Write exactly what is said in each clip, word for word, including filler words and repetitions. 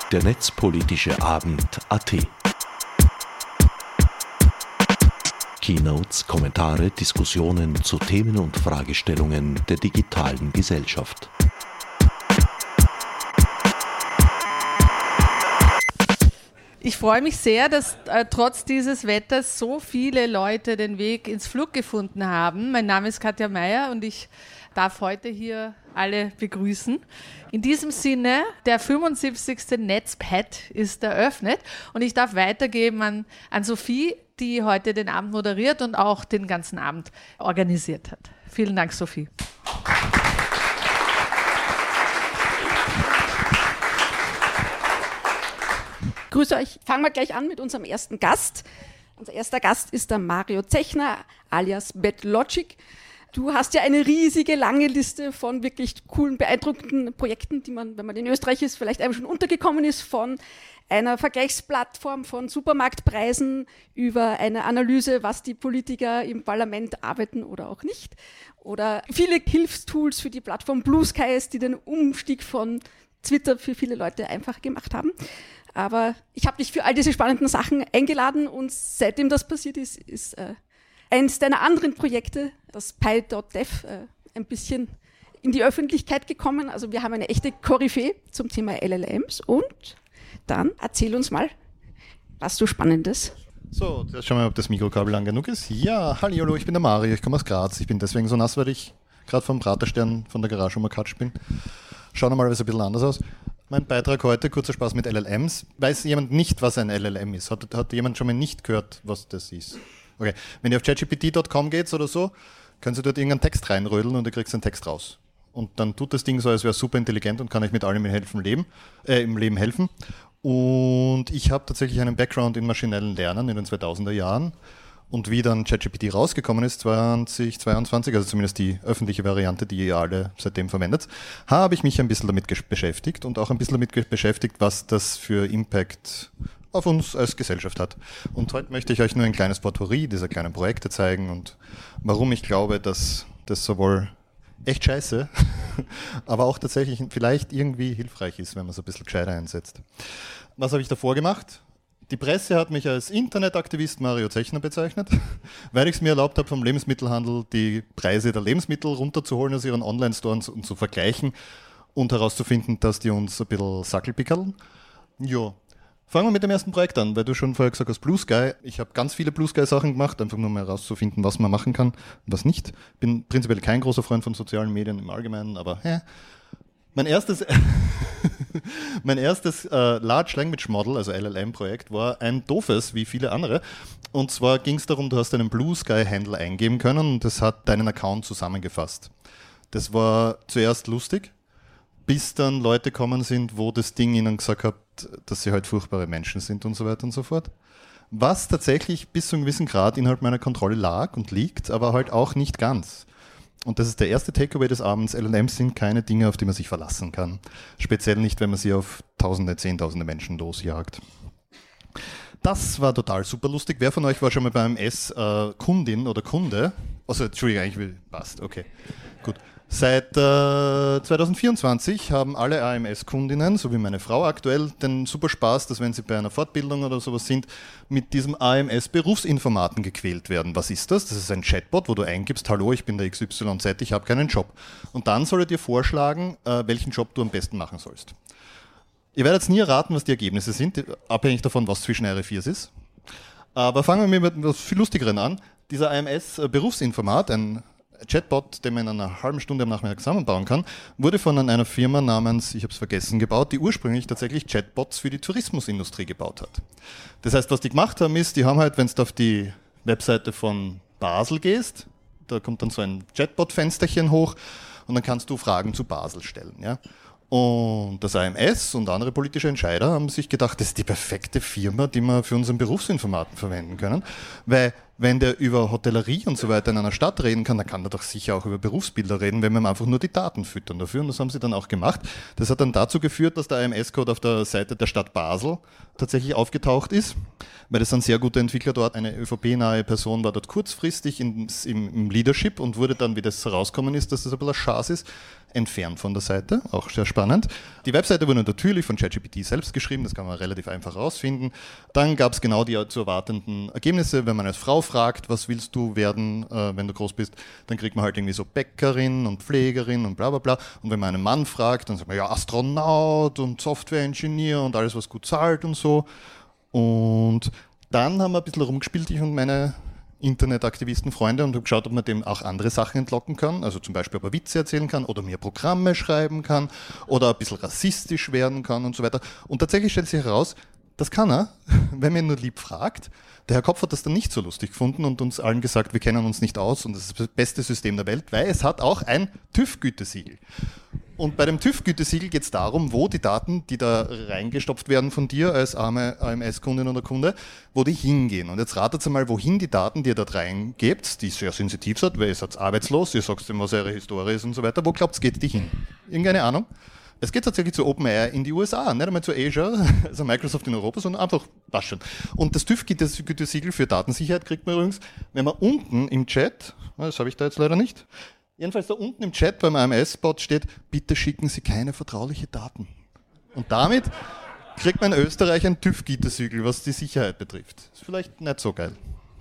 der netzpolitische Abend Punkt a t. Keynotes, Kommentare, Diskussionen zu Themen und Fragestellungen der digitalen Gesellschaft. Ich freue mich sehr, dass äh, trotz dieses Wetters so viele Leute den Weg ins Flug gefunden haben. Mein Name ist Katja Meier und ich darf heute hier alle begrüßen. In diesem Sinne, der fünfundsiebzigste Netzpad ist eröffnet und ich darf weitergeben an, an Sophie, die heute den Abend moderiert und auch den ganzen Abend organisiert hat. Vielen Dank, Sophie. Grüße euch. Fangen wir gleich an mit unserem ersten Gast. Unser erster Gast ist der Mario Zechner alias BadLogic. Du hast ja eine riesige, lange Liste von wirklich coolen, beeindruckenden Projekten, die man, wenn man in Österreich ist, vielleicht einmal schon untergekommen ist, von einer Vergleichsplattform von Supermarktpreisen über eine Analyse, was die Politiker im Parlament arbeiten oder auch nicht. Oder viele Hilfstools für die Plattform Blue Skies, die den Umstieg von Twitter für viele Leute einfach gemacht haben. Aber ich habe dich für all diese spannenden Sachen eingeladen und seitdem das passiert ist, ist äh, eines deiner anderen Projekte, das Pi Punkt dev, äh, ein bisschen in die Öffentlichkeit gekommen. Also wir haben eine echte Koryphäe zum Thema L L Ms und dann erzähl uns mal, was du Spannendes. So, jetzt schauen wir mal, ob das Mikrokabel lang genug ist. Ja, hallo, ich bin der Mario, ich komme aus Graz. Ich bin deswegen so nass, weil ich gerade vom Praterstern von der Garage umgekatscht bin. Schauen wir mal, was ein bisschen anders aus. Mein Beitrag heute, kurzer Spaß mit L L Ms. Weiß jemand nicht, was ein L L M ist? Hat, hat jemand schon mal nicht gehört, was das ist? Okay, wenn ihr auf chat G P T Punkt com geht oder so, können Sie dort irgendeinen Text reinrödeln und ihr kriegt einen Text raus. Und dann tut das Ding so, als wäre super intelligent und kann euch mit allem im, helfen, Leben, äh, im Leben helfen. Und ich habe tatsächlich einen Background in maschinellen Lernen in den zweitausender Jahren. Und wie dann ChatGPT rausgekommen ist, zwanzig zweiundzwanzig, also zumindest die öffentliche Variante, die ihr alle seitdem verwendet, habe ich mich ein bisschen damit beschäftigt und auch ein bisschen damit beschäftigt, was das für Impact auf uns als Gesellschaft hat. Und heute möchte ich euch nur ein kleines Potpourri dieser kleinen Projekte zeigen und warum ich glaube, dass das sowohl echt scheiße, aber auch tatsächlich vielleicht irgendwie hilfreich ist, wenn man es ein bisschen gescheiter einsetzt. Was habe ich davor gemacht? Die Presse hat mich als Internetaktivist Mario Zechner bezeichnet, weil ich es mir erlaubt habe, vom Lebensmittelhandel die Preise der Lebensmittel runterzuholen aus ihren Online-Stores und zu vergleichen und herauszufinden, dass die uns ein bisschen Sackelpickerln. Jo. Fangen wir mit dem ersten Projekt an, weil du schon vorher gesagt hast, Blue Sky. Ich habe ganz viele Blue Sky-Sachen gemacht, einfach nur mal herauszufinden, was man machen kann und was nicht. Bin prinzipiell kein großer Freund von sozialen Medien im Allgemeinen, aber hä. Mein erstes, mein erstes äh, Large Language Model, also L L M-Projekt, war ein doofes, wie viele andere. Und zwar ging es darum, du hast einen Blue Sky-Handle eingeben können und das hat deinen Account zusammengefasst. Das war zuerst lustig, bis dann Leute gekommen sind, wo das Ding ihnen gesagt hat, dass sie halt furchtbare Menschen sind und so weiter und so fort. Was tatsächlich bis zu einem gewissen Grad innerhalb meiner Kontrolle lag und liegt, aber halt auch nicht ganz. Und das ist der erste Takeaway des Abends. L L Ms sind keine Dinge, auf die man sich verlassen kann. Speziell nicht, wenn man sie auf Tausende, Zehntausende Menschen losjagt. Das war total super lustig. Wer von euch war schon mal beim S äh, Kundin oder Kunde? Also, Entschuldigung, eigentlich will, passt, okay, gut. Seit äh, zwanzig vierundzwanzig haben alle A M S-Kundinnen, so wie meine Frau aktuell, den super Spaß, dass wenn sie bei einer Fortbildung oder sowas sind, mit diesem A M S-Berufsinformaten gequält werden. Was ist das? Das ist ein Chatbot, wo du eingibst, hallo, ich bin der X Y Z, ich habe keinen Job. Und dann soll er dir vorschlagen, äh, welchen Job du am besten machen sollst. Ihr werdet nie erraten, was die Ergebnisse sind, abhängig davon, was zwischen R F vier ist. Aber fangen wir mit etwas viel Lustigeren an. Dieser A M S-Berufsinformat, ein Chatbot, den man in einer halben Stunde am Nachmittag zusammenbauen kann, wurde von einer Firma namens, ich habe es vergessen, gebaut, die ursprünglich tatsächlich Chatbots für die Tourismusindustrie gebaut hat. Das heißt, was die gemacht haben, ist, die haben halt, wenn du auf die Webseite von Basel gehst, da kommt dann so ein Chatbot-Fensterchen hoch und dann kannst du Fragen zu Basel stellen. Ja? Und das A M S und andere politische Entscheider haben sich gedacht, das ist die perfekte Firma, die wir für unseren Berufsinformaten verwenden können, weil wenn der über Hotellerie und so weiter in einer Stadt reden kann, dann kann er doch sicher auch über Berufsbilder reden, wenn wir ihm einfach nur die Daten füttern dafür. Und das haben sie dann auch gemacht. Das hat dann dazu geführt, dass der A M S-Code auf der Seite der Stadt Basel tatsächlich aufgetaucht ist, weil das ein sehr guter Entwickler dort, eine ÖVP-nahe Person war dort kurzfristig in, im, im Leadership und wurde dann, wie das herausgekommen ist, dass das ein bisschen ein Schaß ist, entfernt von der Seite, auch sehr spannend. Die Webseite wurde natürlich von ChatGPT selbst geschrieben, das kann man relativ einfach herausfinden. Dann gab es genau die zu erwartenden Ergebnisse, wenn man als Frau fragt, was willst du werden, äh, wenn du groß bist, dann kriegt man halt irgendwie so Bäckerin und Pflegerin und bla bla bla. Und wenn man einen Mann fragt, dann sagt man ja Astronaut und Software-Ingenieur und alles, was gut zahlt und so. Und dann haben wir ein bisschen rumgespielt, ich und meine Internetaktivisten, Freunde, und habe geschaut, ob man dem auch andere Sachen entlocken kann, also zum Beispiel, ob er Witze erzählen kann oder mehr Programme schreiben kann oder ein bisschen rassistisch werden kann und so weiter. Und tatsächlich stellt sich heraus, das kann er, wenn man ihn nur lieb fragt. Der Herr Kopf hat das dann nicht so lustig gefunden und uns allen gesagt, wir kennen uns nicht aus und das ist das beste System der Welt, weil es hat auch ein TÜV-Gütesiegel. Und bei dem TÜV-Gütesiegel geht es darum, wo die Daten, die da reingestopft werden von dir als arme A M S-Kundin oder Kunde, wo die hingehen. Und jetzt ratet mal, wohin die Daten, die ihr dort reingebt, die sehr sensitiv sind, weil ihr seid arbeitslos, ihr sagt ihm, was eure Historie ist und so weiter, wo glaubt ihr, geht die hin? Irgendeine Ahnung? Es geht tatsächlich zu OpenAI in die U S A, nicht einmal zu Azure, also Microsoft in Europa, sondern einfach, passt schon. Und das TÜV-Gütesiegel für Datensicherheit kriegt man übrigens, wenn man unten im Chat, das habe ich da jetzt leider nicht, jedenfalls da unten im Chat beim A M S-Bot steht, bitte schicken Sie keine vertraulichen Daten. Und damit kriegt man in Österreich ein TÜV-Gütesiegel, was die Sicherheit betrifft. Ist vielleicht nicht so geil.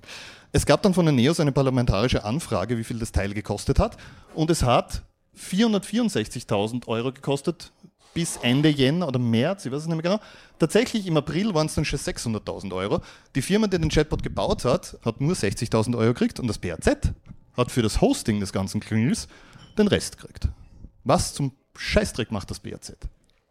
Es gab dann von den Neos eine parlamentarische Anfrage, wie viel das Teil gekostet hat. Und es hat vierhundertvierundsechzigtausend Euro gekostet bis Ende Jänner oder März, ich weiß es nicht mehr genau. Tatsächlich im April waren es dann schon sechshunderttausend Euro. Die Firma, die den Chatbot gebaut hat, hat nur sechzigtausend Euro gekriegt und das B A Z hat für das Hosting des ganzen Klingels den Rest gekriegt. Was zum Scheißdreck macht das B A Z?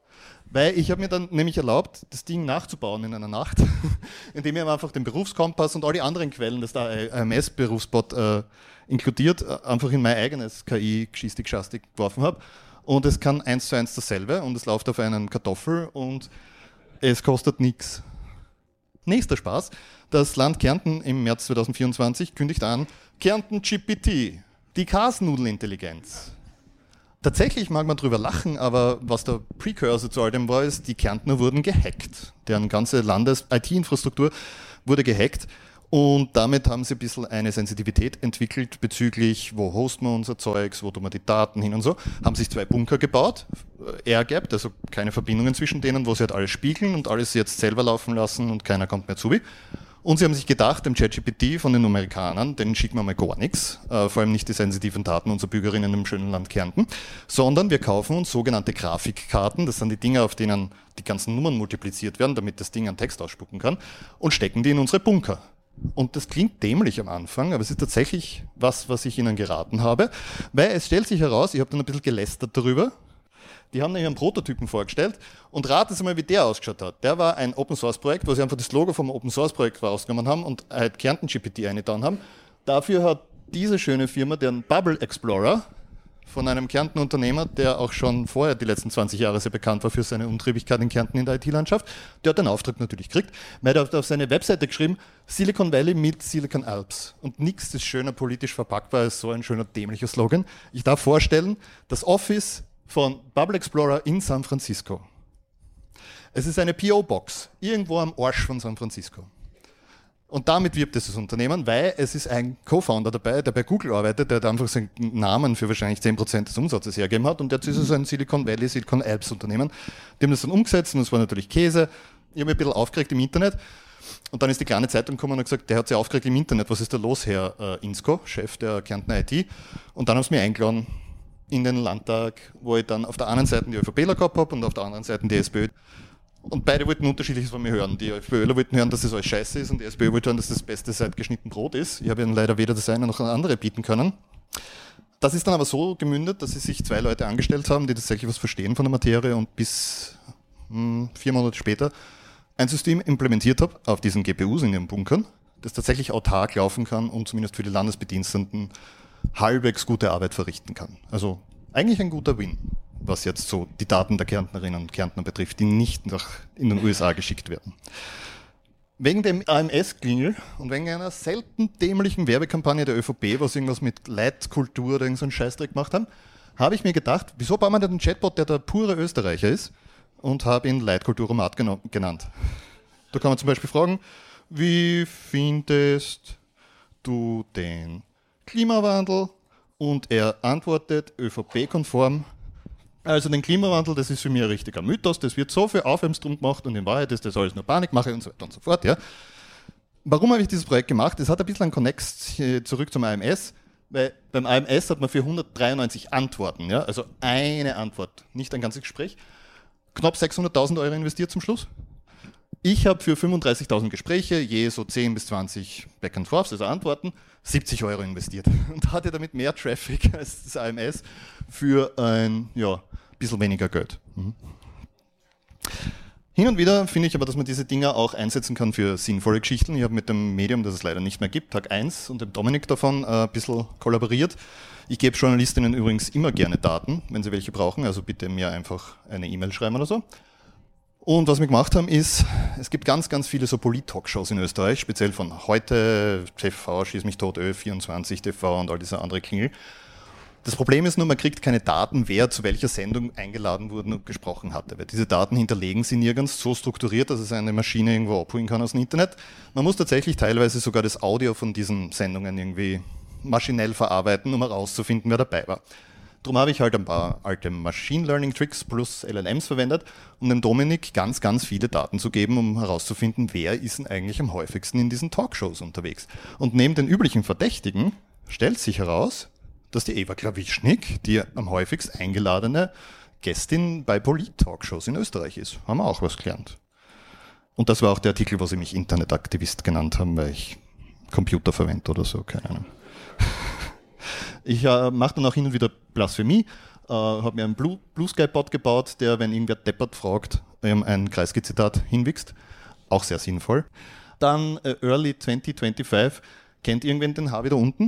Weil ich habe mir dann nämlich erlaubt, das Ding nachzubauen in einer Nacht, indem ich einfach den Berufskompass und all die anderen Quellen, das da A M S-Berufsbot äh, inkludiert, einfach in mein eigenes K I-Geschisti-Geschastik geworfen habe. Und es kann eins zu eins dasselbe und es läuft auf einen Kartoffel und es kostet nichts. Nächster Spaß. Das Land Kärnten im März zweitausendvierundzwanzig kündigt an, Kärnten G P T, die Kasnudelintelligenz. Tatsächlich mag man drüber lachen, aber was der Precursor zu all dem war, ist, die Kärntner wurden gehackt. Deren ganze Landes-I T-Infrastruktur wurde gehackt und damit haben sie ein bisschen eine Sensitivität entwickelt bezüglich, wo hosten wir unser Zeugs, wo tun wir die Daten hin und so. Haben sich zwei Bunker gebaut, air-gapped, also keine Verbindungen zwischen denen, wo sie halt alles spiegeln und alles jetzt selber laufen lassen und keiner kommt mehr zu. Und sie haben sich gedacht, dem ChatGPT von den Amerikanern, denen schicken wir mal gar nichts, äh, vor allem nicht die sensitiven Daten unserer Bürgerinnen im schönen Land Kärnten, sondern wir kaufen uns sogenannte Grafikkarten, das sind die Dinge, auf denen die ganzen Nummern multipliziert werden, damit das Ding einen Text ausspucken kann, und stecken die in unsere Bunker. Und das klingt dämlich am Anfang, aber es ist tatsächlich was, was ich Ihnen geraten habe, weil es stellt sich heraus, ich habe dann ein bisschen gelästert darüber, die haben ihren Prototypen vorgestellt und raten Sie mal, wie der ausgeschaut hat. Der war ein Open-Source-Projekt, wo sie einfach das Logo vom Open-Source-Projekt rausgenommen haben und halt Kärnten G P T eingetan haben. Dafür hat diese schöne Firma, deren Bubble Explorer, von einem Kärnten Unternehmer, der auch schon vorher die letzten zwanzig Jahre sehr bekannt war für seine Untriebigkeit in Kärnten in der I T-Landschaft, der hat den Auftrag natürlich gekriegt, weil er hat auf seine Webseite geschrieben, Silicon Valley mit Silicon Alps. Und nichts ist schöner politisch verpackbar als so ein schöner dämlicher Slogan. Ich darf vorstellen, das Office von Bubble Explorer in San Francisco. Es ist eine P O-Box, irgendwo am Arsch von San Francisco. Und damit wirbt es das Unternehmen, weil es ist ein Co-Founder dabei, der bei Google arbeitet, der hat einfach seinen Namen für wahrscheinlich zehn Prozent des Umsatzes hergegeben hat und jetzt ist es ein Silicon Valley, Silicon Alps Unternehmen. Die haben das dann umgesetzt und das war natürlich Käse. Ich habe mich ein bisschen aufgeregt im Internet und dann ist die kleine Zeitung gekommen und hat gesagt, der hat sich aufgeregt im Internet, was ist da los, Herr äh, Insko, Chef der Kärntner I T. Und dann haben sie mich eingeladen in den Landtag, wo ich dann auf der einen Seite die ÖVPler gehabt habe und auf der anderen Seite die SPÖ. Und beide wollten Unterschiedliches von mir hören. Die FPÖler wollten hören, dass das alles scheiße ist und die SPÖ wollte hören, dass das Beste seit geschnitten Brot ist. Ich habe ihnen leider weder das eine noch das andere bieten können. Das ist dann aber so gemündet, dass sie sich zwei Leute angestellt haben, die tatsächlich was verstehen von der Materie und bis mh, vier Monate später ein System implementiert habe auf diesen G P Us in ihren Bunkern, das tatsächlich autark laufen kann und zumindest für die Landesbediensteten halbwegs gute Arbeit verrichten kann. Also eigentlich ein guter Win, was jetzt so die Daten der Kärntnerinnen und Kärntner betrifft, die nicht nach in den U S A geschickt werden. Wegen dem A M S-Klingel und wegen einer selten dämlichen Werbekampagne der ÖVP, was irgendwas mit Leitkultur oder irgendeinen Scheißdreck gemacht haben, habe ich mir gedacht, wieso bauen wir denn einen Chatbot, der der pure Österreicher ist, und habe ihn Leitkulturomat geno- genannt. Da kann man zum Beispiel fragen, wie findest du den Klimawandel? Und er antwortet ÖVP-konform, also den Klimawandel, das ist für mich ein richtiger Mythos, das wird so viel Aufwärmsdruck gemacht und in Wahrheit ist das alles nur Panikmache und so weiter und so fort. Ja. Warum habe ich dieses Projekt gemacht? Es hat ein bisschen einen Connex zurück zum A M S, weil beim A M S hat man für hundertdreiundneunzig Antworten, ja, also eine Antwort, nicht ein ganzes Gespräch, knapp sechshunderttausend Euro investiert zum Schluss. Ich habe für fünfunddreißigtausend Gespräche, je so zehn bis zwanzig Back and Forths, also Antworten, siebzig Euro investiert und hatte damit mehr Traffic als das A M S für ein ja, bisschen weniger Geld. Mhm. Hin und wieder finde ich aber, dass man diese Dinger auch einsetzen kann für sinnvolle Geschichten. Ich habe mit dem Medium, das es leider nicht mehr gibt, Tag eins und dem Dominik davon äh, ein bisschen kollaboriert. Ich gebe Journalistinnen übrigens immer gerne Daten, wenn sie welche brauchen, also bitte mir einfach eine E-Mail schreiben oder so. Und was wir gemacht haben ist, es gibt ganz, ganz viele so Polit-Talkshows in Österreich, speziell von heute, T V, Schieß mich tot, Ö vierundzwanzig T V und all diese andere Klingel. Das Problem ist nur, man kriegt keine Daten, wer zu welcher Sendung eingeladen wurde und gesprochen hatte. Weil diese Daten hinterlegen sie nirgends so strukturiert, dass es eine Maschine irgendwo abholen kann aus dem Internet. Man muss tatsächlich teilweise sogar das Audio von diesen Sendungen irgendwie maschinell verarbeiten, um herauszufinden, wer dabei war. Darum habe ich halt ein paar alte Machine Learning Tricks plus L L Ms verwendet, um dem Dominik ganz, ganz viele Daten zu geben, um herauszufinden, wer ist denn eigentlich am häufigsten in diesen Talkshows unterwegs. Und neben den üblichen Verdächtigen stellt sich heraus, dass die Eva Klawischnik die am häufigst eingeladene Gästin bei Polit-Talkshows in Österreich ist. Haben wir auch was gelernt. Und das war auch der Artikel, wo sie mich Internetaktivist genannt haben, weil ich Computer verwende oder so, keine Ahnung. Ich äh, mache dann auch hin und wieder Blasphemie, äh, habe mir einen Blue, Blue Sky Bot gebaut, der, wenn irgendwer deppert fragt, ähm, ein Kreisky-Zitat hinwichst. Auch sehr sinnvoll. Dann äh, Early zwanzig fünfundzwanzig. Kennt irgendwen den H wieder unten?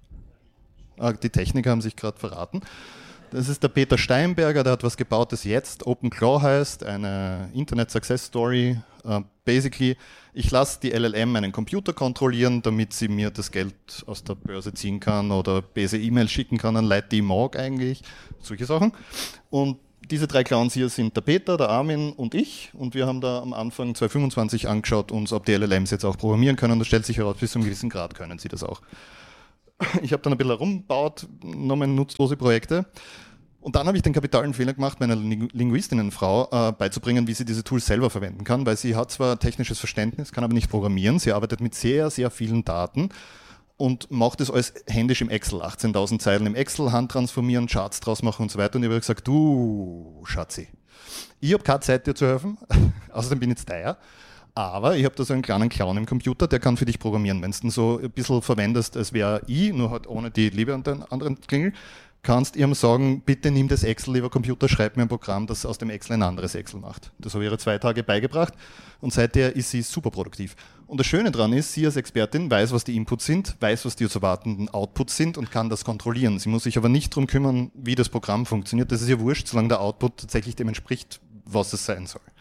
Ah, die Techniker haben sich gerade verraten. Das ist der Peter Steinberger, der hat was gebaut, das jetzt OpenClaw heißt, eine Internet Success Story. Uh, basically, ich lasse die L L M meinen Computer kontrollieren, damit sie mir das Geld aus der Börse ziehen kann oder böse E-Mails schicken kann an Leute, die ich mag eigentlich, solche Sachen. Und diese drei Clowns hier sind der Peter, der Armin und ich, und wir haben da am Anfang zwanzig fünfundzwanzig angeschaut, uns, ob die L L Ms jetzt auch programmieren können, und da stellt sich heraus, bis zu einem gewissen Grad können sie das auch. Ich habe dann ein bisschen herumgebaut, nochmal nutzlose Projekte. Und dann habe ich den kapitalen Fehler gemacht, meiner Linguistinnenfrau äh, beizubringen, wie sie diese Tools selber verwenden kann, weil sie hat zwar technisches Verständnis, kann aber nicht programmieren. Sie arbeitet mit sehr, sehr vielen Daten und macht das alles händisch im Excel. achtzehntausend Zeilen im Excel, Hand transformieren, Charts draus machen und so weiter. Und ich habe gesagt, du Schatzi, ich habe keine Zeit, dir zu helfen, außerdem bin ich jetzt teuer. Aber ich habe da so einen kleinen Clown im Computer, der kann für dich programmieren. Wenn du den so ein bisschen verwendest, als wäre ich, nur halt ohne die Liebe an den anderen Klingel, kannst ihm sagen, bitte nimm das Excel, lieber Computer, schreib mir ein Programm, das aus dem Excel ein anderes Excel macht. Das habe ich ihr zwei Tage beigebracht und seither ist sie super produktiv. Und das Schöne daran ist, sie als Expertin weiß, was die Inputs sind, weiß, was die zu erwartenden Outputs sind und kann das kontrollieren. Sie muss sich aber nicht darum kümmern, wie das Programm funktioniert. Das ist ihr wurscht, solange der Output tatsächlich dem entspricht, was es sein soll.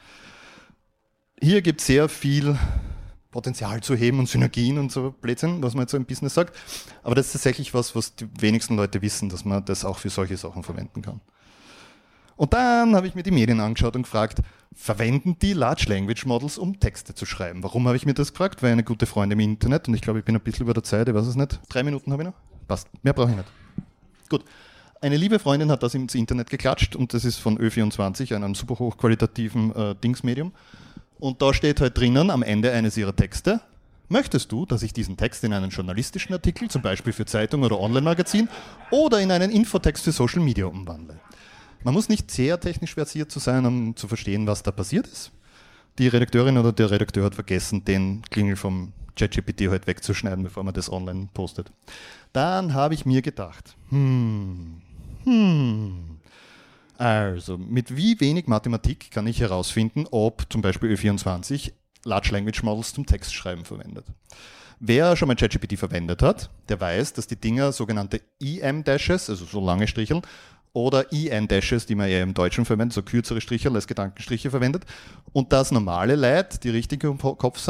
Hier gibt es sehr viel Potenzial zu heben und Synergien und so Blödsinn, was man jetzt so im Business sagt. Aber das ist tatsächlich was, was die wenigsten Leute wissen, dass man das auch für solche Sachen verwenden kann. Und dann habe ich mir die Medien angeschaut und gefragt, verwenden die Large Language Models, um Texte zu schreiben? Warum habe ich mir das gefragt? Weil eine gute Freundin im Internet, und ich glaube, ich bin ein bisschen über der Zeit, ich weiß es nicht, drei Minuten habe ich noch? Passt, mehr brauche ich nicht. Gut. Eine liebe Freundin hat das ins Internet geklatscht und das ist von Ö vierundzwanzig, einem super hochqualitativen äh, Dingsmedium. Und da steht halt drinnen am Ende eines ihrer Texte, möchtest du, dass ich diesen Text in einen journalistischen Artikel, zum Beispiel für Zeitung oder Online-Magazin, oder in einen Infotext für Social Media umwandle? Man muss nicht sehr technisch versiert zu sein, um zu verstehen, was da passiert ist. Die Redakteurin oder der Redakteur hat vergessen, den Klingel vom ChatGPT halt wegzuschneiden, bevor man das online postet. Dann habe ich mir gedacht, hm, hm, also, mit wie wenig Mathematik kann ich herausfinden, ob zum Beispiel Ö vierundzwanzig Large Language Models zum Textschreiben verwendet? Wer schon mal ChatGPT verwendet hat, der weiß, dass die Dinger sogenannte E M-Dashes, also so lange Stricheln, oder E N-Dashes, die man eher im Deutschen verwendet, so kürzere Striche als Gedankenstriche verwendet, und das normale Leid, die richtig im Kopf sind,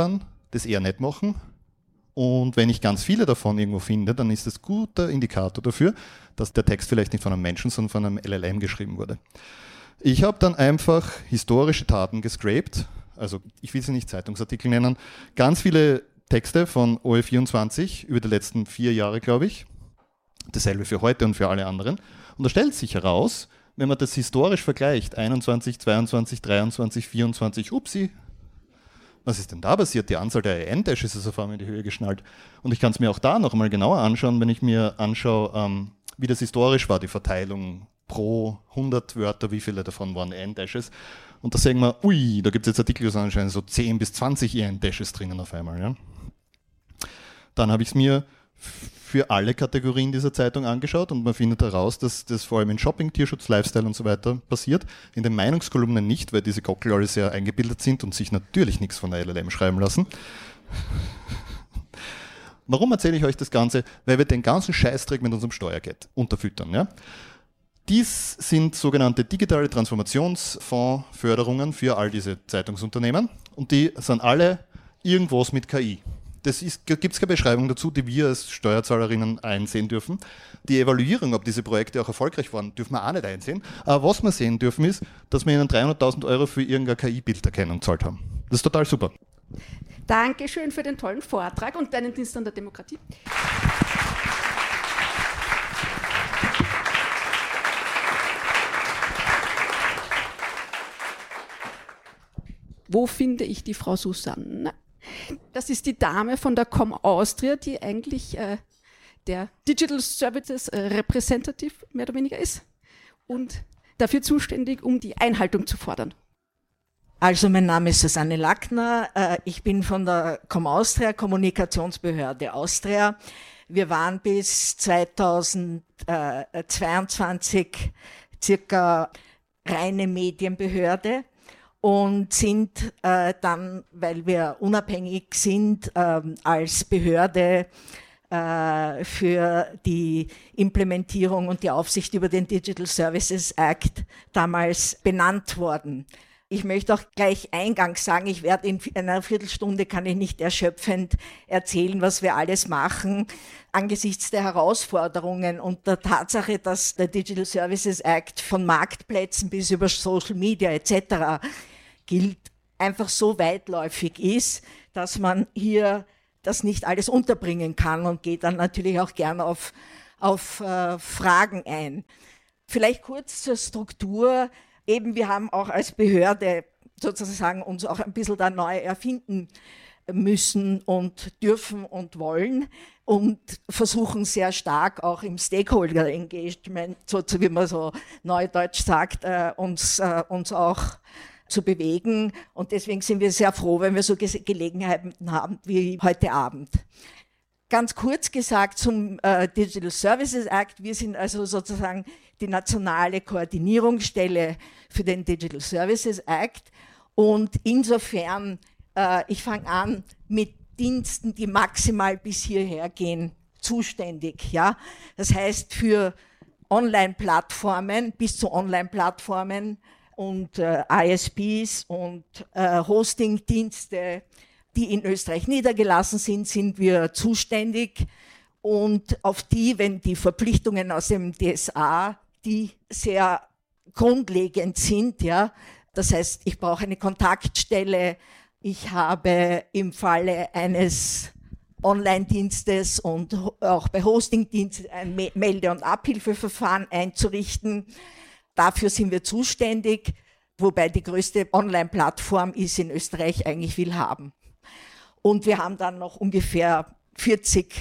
das eher nicht machen. Und wenn ich ganz viele davon irgendwo finde, dann ist das ein guter Indikator dafür, dass der Text vielleicht nicht von einem Menschen, sondern von einem L L M geschrieben wurde. Ich habe dann einfach historische Daten gescraped, also ich will sie nicht Zeitungsartikel nennen, ganz viele Texte von O E vierundzwanzig über die letzten vier Jahre, glaube ich. Dasselbe für heute und für alle anderen. Und da stellt sich heraus, wenn man das historisch vergleicht, einundzwanzig, zweiundzwanzig, dreiundzwanzig, vierundzwanzig, upsi, was ist denn da passiert? Die Anzahl der A N-Dashes ist auf einmal in die Höhe geschnallt. Und ich kann es mir auch da noch einmal genauer anschauen, wenn ich mir anschaue, ähm, wie das historisch war, die Verteilung pro hundert Wörter, wie viele davon waren A N-Dashes. Und da sagen wir, ui, da gibt es jetzt Artikel, die sind anscheinend so zehn bis zwanzig A N-Dashes drinnen auf einmal. Ja. Dann habe ich es mir für alle Kategorien dieser Zeitung angeschaut und man findet heraus, dass das vor allem in Shopping, Tierschutz, Lifestyle und so weiter passiert. In den Meinungskolumnen nicht, weil diese Gockel alle sehr eingebildet sind und sich natürlich nichts von der L L M schreiben lassen. Warum erzähle ich euch das Ganze? Weil wir den ganzen Scheißdreck mit unserem Steuergeld unterfüttern. Ja? Dies sind sogenannte digitale Transformationsfondsförderungen für all diese Zeitungsunternehmen und die sind alle irgendwas mit K I. Das gibt es keine Beschreibung dazu, die wir als Steuerzahlerinnen einsehen dürfen. Die Evaluierung, ob diese Projekte auch erfolgreich waren, dürfen wir auch nicht einsehen. Aber was wir sehen dürfen ist, dass wir ihnen dreihunderttausend Euro für irgendeine K I-Bilderkennung gezahlt haben. Das ist total super. Dankeschön für den tollen Vortrag und deinen Dienst an der Demokratie. Wo finde ich die Frau Susanne? Das ist die Dame von der Com Austria, die eigentlich äh, der Digital Services äh, Representative mehr oder weniger ist und dafür zuständig, um die Einhaltung zu fordern. Also mein Name ist Susanne Lackner, äh, ich bin von der Com Austria, Kommunikationsbehörde Austria. Wir waren bis zweitausendzweiundzwanzig circa reine Medienbehörde. Und sind äh, dann, weil wir unabhängig sind, äh, als Behörde äh, für die Implementierung und die Aufsicht über den Digital Services Act damals benannt worden. Ich möchte auch gleich eingangs sagen, ich werde in einer Viertelstunde, kann ich nicht erschöpfend erzählen, was wir alles machen, angesichts der Herausforderungen und der Tatsache, dass der Digital Services Act von Marktplätzen bis über Social Media et cetera gilt, einfach so weitläufig ist, dass man hier das nicht alles unterbringen kann und geht dann natürlich auch gern auf, auf äh, Fragen ein. Vielleicht kurz zur Struktur. Eben, wir haben auch als Behörde sozusagen uns auch ein bisschen da neu erfinden müssen und dürfen und wollen und versuchen sehr stark auch im Stakeholder-Engagement, so wie man so neudeutsch sagt, äh, uns, äh, uns auch zu bewegen. Und deswegen sind wir sehr froh, wenn wir so Ge- Gelegenheiten haben wie heute Abend. Ganz kurz gesagt zum äh, Digital Services Act. Wir sind also sozusagen die nationale Koordinierungsstelle für den Digital Services Act. Und insofern, äh, ich fange an mit Diensten, die maximal bis hierher gehen, zuständig. Ja? Das heißt für Online-Plattformen, bis zu Online-Plattformen und äh, I S Ps und äh, Hosting-Dienste, die in Österreich niedergelassen sind, sind wir zuständig und auf die, wenn die Verpflichtungen aus dem D S A, die sehr grundlegend sind, ja, das heißt, ich brauche eine Kontaktstelle, ich habe im Falle eines Online-Dienstes und auch bei Hosting-Diensten ein Melde- und Abhilfeverfahren einzurichten. Dafür sind wir zuständig, wobei die größte Online-Plattform ist in Österreich eigentlich Willhaben. Und wir haben dann noch ungefähr vierzig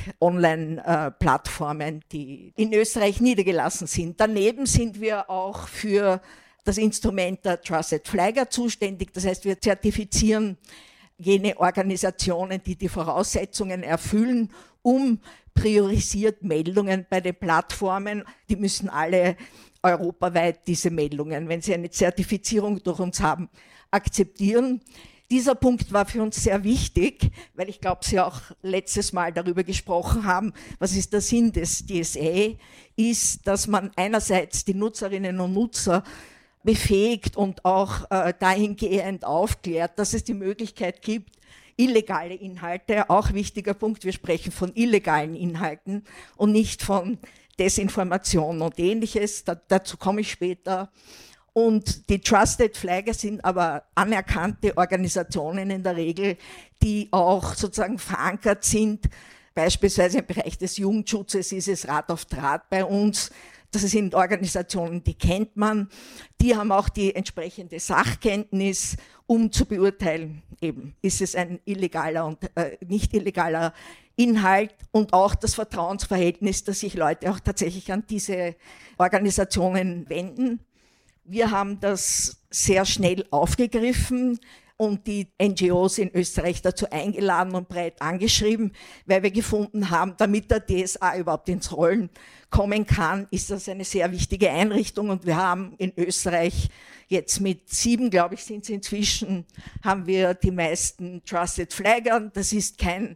Online-Plattformen, die in Österreich niedergelassen sind. Daneben sind wir auch für das Instrument der Trusted Flagger zuständig. Das heißt, wir zertifizieren jene Organisationen, die die Voraussetzungen erfüllen, um priorisiert Meldungen bei den Plattformen. Die müssen alle europaweit diese Meldungen, wenn sie eine Zertifizierung durch uns haben, akzeptieren. Dieser Punkt war für uns sehr wichtig, weil ich glaube, Sie auch letztes Mal darüber gesprochen haben, was ist der Sinn des D S A, ist, dass man einerseits die Nutzerinnen und Nutzer befähigt und auch äh, dahingehend aufklärt, dass es die Möglichkeit gibt, illegale Inhalte, auch wichtiger Punkt, wir sprechen von illegalen Inhalten und nicht von Desinformation und Ähnliches, da, dazu komme ich später. Und die Trusted Flagger sind aber anerkannte Organisationen in der Regel, die auch sozusagen verankert sind. Beispielsweise im Bereich des Jugendschutzes ist es Rat auf Draht bei uns. Das sind Organisationen, die kennt man. Die haben auch die entsprechende Sachkenntnis, um zu beurteilen, eben, ist es ein illegaler und äh, nicht illegaler Inhalt, und auch das Vertrauensverhältnis, dass sich Leute auch tatsächlich an diese Organisationen wenden. Wir haben das sehr schnell aufgegriffen und die N G Os in Österreich dazu eingeladen und breit angeschrieben, weil wir gefunden haben, damit der D S A überhaupt ins Rollen kommen kann, ist das eine sehr wichtige Einrichtung, und wir haben in Österreich jetzt mit sieben, glaube ich, sind es inzwischen, haben wir die meisten Trusted Flaggern. Das ist kein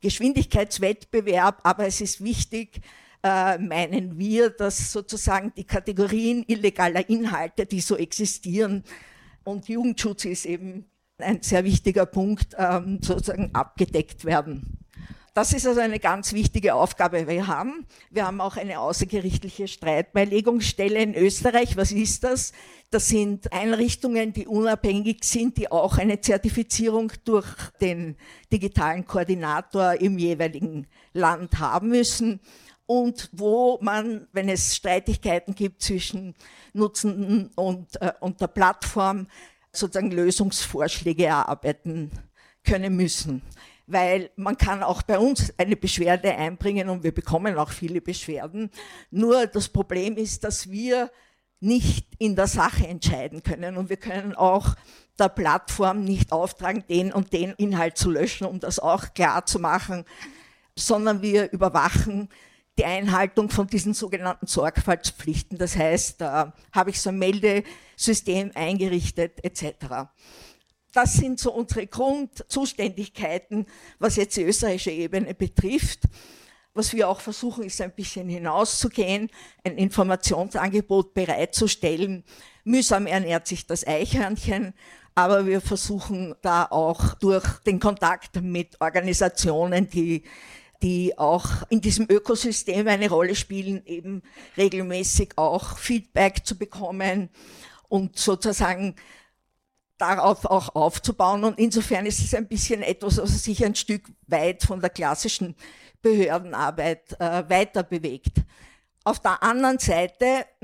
Geschwindigkeitswettbewerb, aber es ist wichtig, äh, meinen wir, dass sozusagen die Kategorien illegaler Inhalte, die so existieren, und Jugendschutz ist eben ein sehr wichtiger Punkt, ähm, sozusagen abgedeckt werden. Das ist also eine ganz wichtige Aufgabe, die wir haben. Wir haben auch eine außergerichtliche Streitbeilegungsstelle in Österreich. Was ist das? Das sind Einrichtungen, die unabhängig sind, die auch eine Zertifizierung durch den digitalen Koordinator im jeweiligen Land haben müssen. Und wo man, wenn es Streitigkeiten gibt zwischen Nutzenden und, äh, und der Plattform, sozusagen Lösungsvorschläge erarbeiten können müssen. Weil man kann auch bei uns eine Beschwerde einbringen und wir bekommen auch viele Beschwerden. Nur das Problem ist, dass wir nicht in der Sache entscheiden können, und wir können auch der Plattform nicht auftragen, den und den Inhalt zu löschen, um das auch klar zu machen, sondern wir überwachen die Einhaltung von diesen sogenannten Sorgfaltspflichten. Das heißt, da habe ich so ein Meldesystem eingerichtet et cetera. Das sind so unsere Grundzuständigkeiten, was jetzt die österreichische Ebene betrifft. Was wir auch versuchen, ist ein bisschen hinauszugehen, ein Informationsangebot bereitzustellen. Mühsam ernährt sich das Eichhörnchen, aber wir versuchen da auch durch den Kontakt mit Organisationen, die die auch in diesem Ökosystem eine Rolle spielen, eben regelmäßig auch Feedback zu bekommen und sozusagen darauf auch aufzubauen. Und insofern ist es ein bisschen etwas, was sich ein Stück weit von der klassischen Behördenarbeit äh, weiter bewegt. Auf der anderen Seite